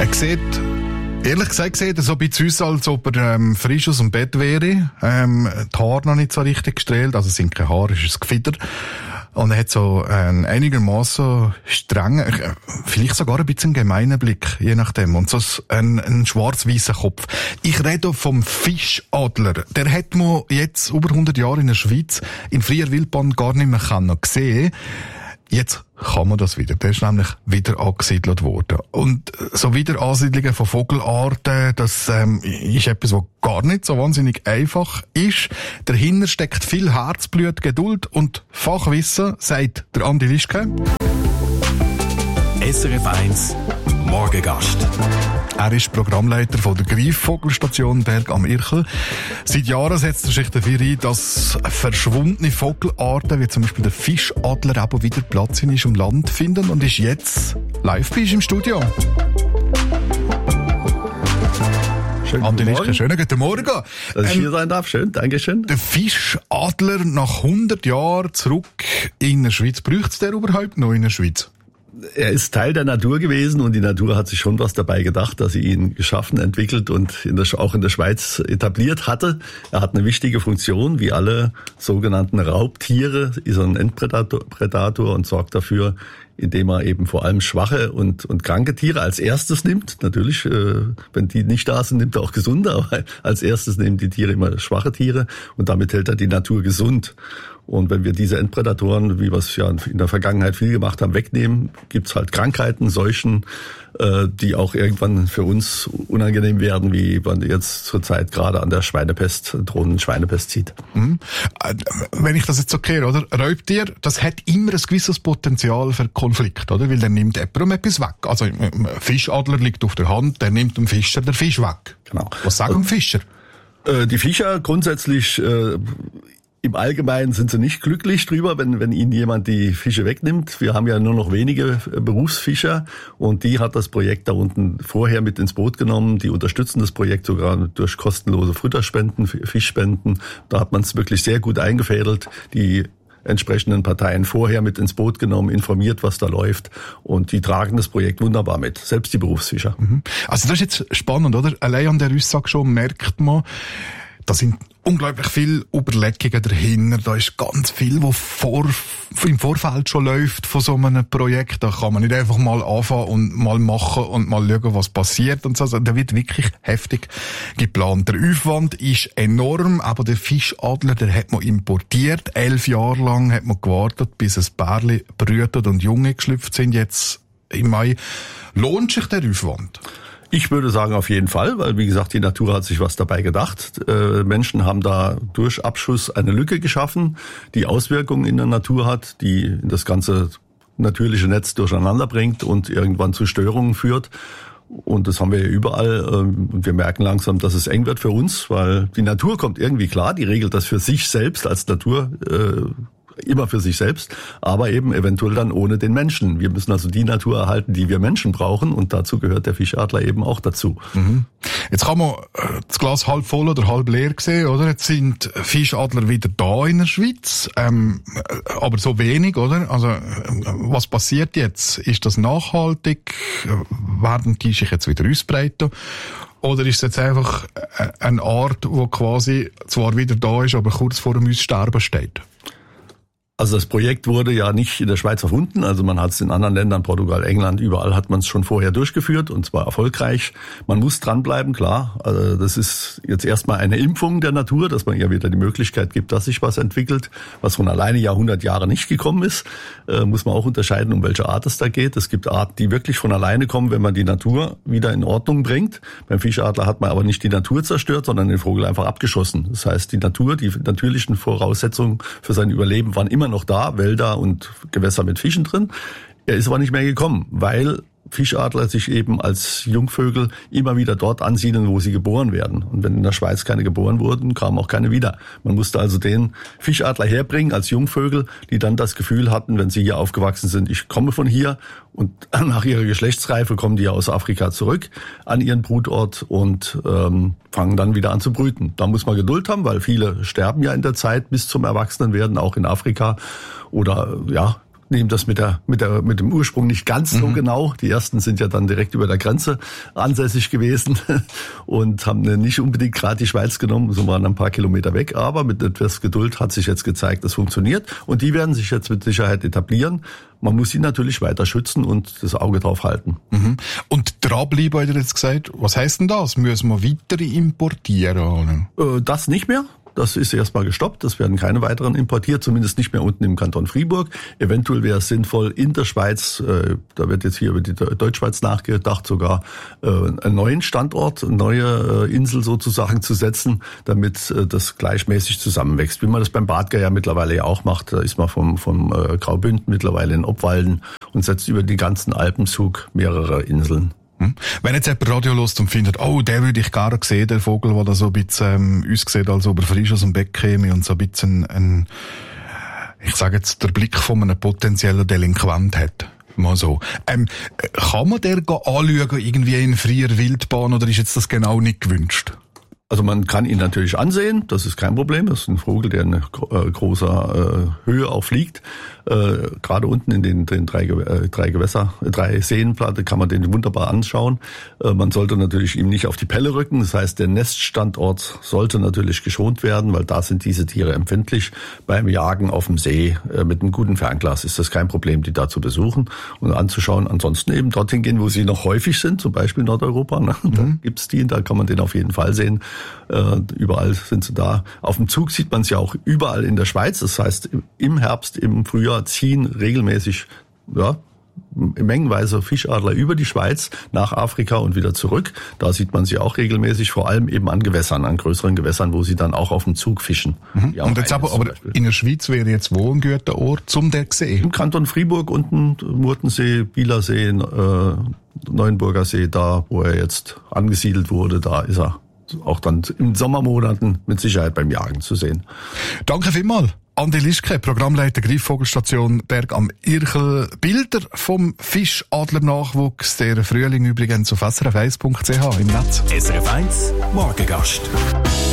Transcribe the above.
Er sieht, ehrlich gesagt, sieht er so bei uns, als ob er frisch aus dem Bett wäre. Die Haare noch nicht so richtig gestrahlt, also es sind keine Haare, es ist ein Gefieder. Und er hat so einigermaßen strengen, vielleicht sogar ein bisschen gemeinen Blick, je nachdem. Und so ein schwarz-weißer Kopf. Ich rede vom Fischadler. Der hat man jetzt über 100 Jahre in der Schweiz in freier Wildbahn gar nicht mehr gesehen. Jetzt kann man das wieder. Der ist nämlich wieder angesiedelt worden. Und so Wiederansiedlungen von Vogelarten, das ist etwas, was gar nicht so wahnsinnig einfach ist. Dahinter steckt viel Herzblut, Geduld und Fachwissen, sagt der Andi Lischke. SRF 1 Morgengast. Er ist Programmleiter von der Greifvogelstation Berg am Irchel. Seit Jahren setzt er sich dafür ein, dass verschwundene Vogelarten, wie zum Beispiel der Fischadler, eben wieder Platz in unserem Land finden und ist jetzt live bei uns im Studio. Andi Lischke, schönen guten Morgen. Dass ich hier sein darf, schön, Dankeschön. Der Fischadler nach 100 Jahren zurück in der Schweiz, braucht es der überhaupt noch in der Schweiz? Er ist Teil der Natur gewesen und die Natur hat sich schon was dabei gedacht, dass sie ihn geschaffen, entwickelt und auch in der Schweiz etabliert hatte. Er hat eine wichtige Funktion, wie alle sogenannten Raubtiere, ist er ein Endpredator und sorgt dafür, indem er eben vor allem schwache und kranke Tiere als erstes nimmt. Natürlich, wenn die nicht da sind, nimmt er auch gesunde, aber als erstes nehmen die Tiere immer schwache Tiere und damit hält er die Natur gesund. Und wenn wir diese Endprädatoren, wie wir es ja in der Vergangenheit viel gemacht haben, wegnehmen, gibt's halt Krankheiten, Seuchen, die auch irgendwann für uns unangenehm werden, wie man jetzt zurzeit gerade an der drohenden Schweinepest sieht. Mhm. Wenn ich das jetzt so kehre, oder? Raubtier, das hat immer ein gewisses Potenzial für Konflikt, oder? Weil der nimmt jemandem etwas weg. Also, ein Fischadler liegt auf der Hand, der nimmt dem Fischer den Fisch weg. Genau. Was sagen Fischer? Die Fischer grundsätzlich, im Allgemeinen sind sie nicht glücklich drüber, wenn ihnen jemand die Fische wegnimmt. Wir haben ja nur noch wenige Berufsfischer und die hat das Projekt da unten vorher mit ins Boot genommen. Die unterstützen das Projekt sogar durch kostenlose Futterspenden, Fischspenden. Da hat man es wirklich sehr gut eingefädelt. Die entsprechenden Parteien vorher mit ins Boot genommen, informiert, was da läuft und die tragen das Projekt wunderbar mit, selbst die Berufsfischer. Also das ist jetzt spannend, oder? Allein an der Aussage schon merkt man, da sind unglaublich viele Überlegungen dahinter. Da ist ganz viel, was im Vorfeld schon läuft von so einem Projekt. Da kann man nicht einfach mal anfangen und mal machen und mal schauen, was passiert und so. Also, da wird wirklich heftig geplant. Der Aufwand ist enorm. Aber der Fischadler, der hat man importiert. 11 Jahre lang hat man gewartet, bis ein Bärli brütet und Junge geschlüpft sind. Jetzt im Mai. Lohnt sich der Aufwand? Ich würde sagen auf jeden Fall, weil wie gesagt, die Natur hat sich was dabei gedacht. Menschen haben da durch Abschuss eine Lücke geschaffen, die Auswirkungen in der Natur hat, die das ganze natürliche Netz durcheinander bringt und irgendwann zu Störungen führt. Und das haben wir ja überall. Und wir merken langsam, dass es eng wird für uns, weil die Natur kommt irgendwie klar, die regelt das für sich selbst als Natur, immer für sich selbst, aber eben eventuell dann ohne den Menschen. Wir müssen also die Natur erhalten, die wir Menschen brauchen und dazu gehört der Fischadler eben auch dazu. Mhm. Jetzt kann man das Glas halb voll oder halb leer sehen, oder? Jetzt sind Fischadler wieder da in der Schweiz, aber so wenig, oder? Also was passiert jetzt? Ist das nachhaltig? Werden die sich jetzt wieder ausbreiten? Oder ist es jetzt einfach eine Art, die quasi zwar wieder da ist, aber kurz vor dem Aussterben steht? Also das Projekt wurde ja nicht in der Schweiz erfunden, also man hat es in anderen Ländern, Portugal, England, überall hat man es schon vorher durchgeführt und zwar erfolgreich. Man muss dranbleiben, klar. Also das ist jetzt erstmal eine Impfung der Natur, dass man ihr wieder die Möglichkeit gibt, dass sich was entwickelt, was von alleine ja 100 Jahre nicht gekommen ist. Muss man auch unterscheiden, um welche Art es da geht. Es gibt Arten, die wirklich von alleine kommen, wenn man die Natur wieder in Ordnung bringt. Beim Fischadler hat man aber nicht die Natur zerstört, sondern den Vogel einfach abgeschossen. Das heißt, die Natur, die natürlichen Voraussetzungen für sein Überleben waren immer noch da, Wälder und Gewässer mit Fischen drin. Er ist aber nicht mehr gekommen, weil Fischadler sich eben als Jungvögel immer wieder dort ansiedeln, wo sie geboren werden. Und wenn in der Schweiz keine geboren wurden, kamen auch keine wieder. Man musste also den Fischadler herbringen als Jungvögel, die dann das Gefühl hatten, wenn sie hier aufgewachsen sind, ich komme von hier und nach ihrer Geschlechtsreife kommen die aus Afrika zurück an ihren Brutort und fangen dann wieder an zu brüten. Da muss man Geduld haben, weil viele sterben ja in der Zeit bis zum Erwachsenenwerden, auch in Afrika oder ja, nehmen das mit dem Ursprung nicht ganz so genau. Die ersten sind ja dann direkt über der Grenze ansässig gewesen und haben nicht unbedingt gerade die Schweiz genommen, so waren ein paar Kilometer weg. Aber mit etwas Geduld hat sich jetzt gezeigt, das funktioniert. Und die werden sich jetzt mit Sicherheit etablieren. Man muss sie natürlich weiter schützen und das Auge drauf halten. Und dranbleiben, hat er jetzt gesagt. Was heisst denn das? Müssen wir weitere importieren? Das nicht mehr. Das ist erstmal gestoppt. Es werden keine weiteren importiert, zumindest nicht mehr unten im Kanton Fribourg. Eventuell wäre es sinnvoll, in der Schweiz, da wird jetzt hier über die Deutschschweiz nachgedacht, sogar einen neuen Standort, eine neue Insel sozusagen zu setzen, damit das gleichmäßig zusammenwächst. Wie man das beim Badger ja mittlerweile ja auch macht. Da ist man vom Graubünden mittlerweile in Obwalden und setzt über die ganzen Alpenzug mehrere Inseln. Wenn jetzt jemand Radio hört und findet, oh, der würde ich gerne sehen, der Vogel, der da so ein bisschen aussieht, als ob er frisch aus dem Beck käme und so ein bisschen ich sage jetzt, der Blick von einem potenziellen Delinquent hat. Mal so. Kann man den anschauen, irgendwie in freier Wildbahn, oder ist jetzt das genau nicht gewünscht? Also man kann ihn natürlich ansehen, das ist kein Problem. Das ist ein Vogel, der in großer Höhe auch fliegt. Gerade unten in den drei Seenplatte kann man den wunderbar anschauen. Man sollte natürlich ihm nicht auf die Pelle rücken. Das heißt, der Neststandort sollte natürlich geschont werden, weil da sind diese Tiere empfindlich. Beim Jagen auf dem See mit einem guten Fernglas ist das kein Problem, die da zu besuchen und anzuschauen. Ansonsten eben dorthin gehen, wo sie noch häufig sind, zum Beispiel Nordeuropa. Ne? Da gibt's die, da kann man den auf jeden Fall sehen. Überall sind sie da. Auf dem Zug sieht man es ja auch überall in der Schweiz. Das heißt, im Herbst, im Frühjahr ziehen regelmäßig, mengenweise Fischadler über die Schweiz nach Afrika und wieder zurück. Da sieht man sie auch regelmäßig, vor allem eben an Gewässern, an größeren Gewässern, wo sie dann auch auf dem Zug fischen. Und jetzt aber in der Schweiz wäre jetzt wo ein guter Ort zum der sehen? Im Kanton Fribourg unten, Murtensee, Bielersee, Neuenburger See, da wo er jetzt angesiedelt wurde, da ist er auch dann in Sommermonaten mit Sicherheit beim Jagen zu sehen. Danke vielmals. Andi Lischke, Programmleiter Greifvogelstation Berg am Irchel. Bilder vom Fischadler-Nachwuchs, der Frühling übrigens auf srf1.ch im Netz. SRF 1 Morgengast.